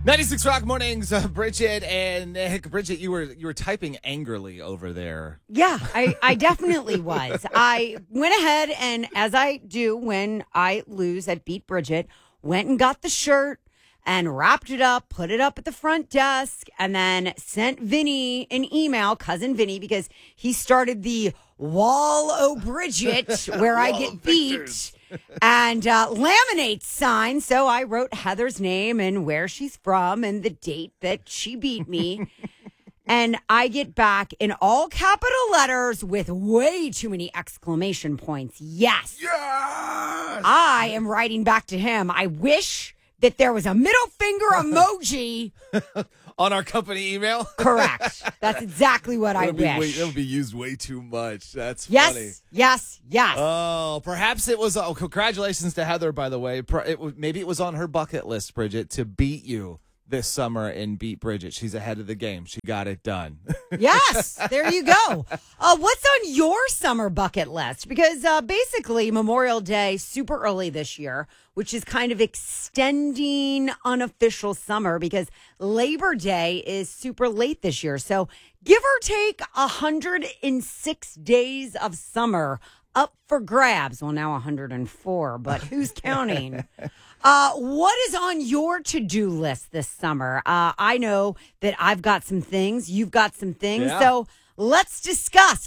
96 Rock Mornings, Bridget and Nick. Bridget, you were typing angrily over there. Yeah, I definitely was. I went ahead and, as I do when I lose at Beat Bridget, went and got the shirt and wrapped it up, put it up at the front desk, and then sent Vinny an email, cousin Vinny, because he started the Wall o' Bridget, where I get beat, and laminate sign. So I wrote Heather's name and where she's from and the date that she beat me. And I get back in all capital letters with way too many exclamation points. Yes. I am writing back to him. I wish that there was a middle finger emoji. On our company email? Correct. That's exactly what I wish. That would be used way too much. That's funny. Yes. Oh, perhaps it was. Congratulations to Heather, by the way. Maybe it was on her bucket list, Bridget, to beat you this summer and beat Bridget. She's ahead of the game. She got it done. Yes, there you go. What's on your summer bucket list? Because basically Memorial Day, super early this year, which is kind of extending unofficial summer because Labor Day is super late this year. So give or take 106 days of summer up for grabs. Well, now 104, but who's counting? What is on your to-do list this summer? I know that I've got some things. You've got some things. Yeah. So let's discuss.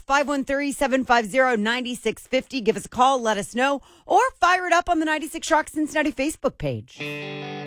513-750-9650. Give us a call. Let us know. Or fire it up on the 96 Rock Cincinnati Facebook page.